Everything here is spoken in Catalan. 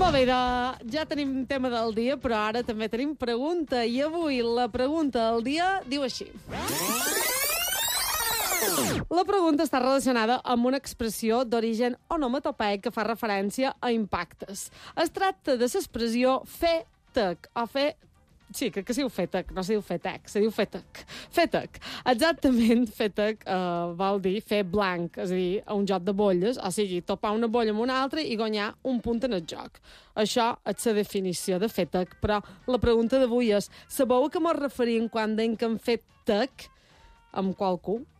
Molt bé, ja tenim tema del dia, però ara també tenim pregunta. I avui la pregunta del dia diu així. La pregunta està relacionada amb una expressió d'origen onomatopeic que fa referència a impactes. Es tracta de l'expressió fer tec, o fer... Sí, crec que se diu fetec, no se diu fetec, se diu fetec. Fetec. Exactament, fetec vol dir fer blanc, és a dir, a un joc de bolles, o sigui, topar una bolla amb una altra i guanyar un punt en el joc. Això és la definició de fetec, però la pregunta d'avui és, sabeu a què mos referim quan deim que hem fet tec amb qualcú?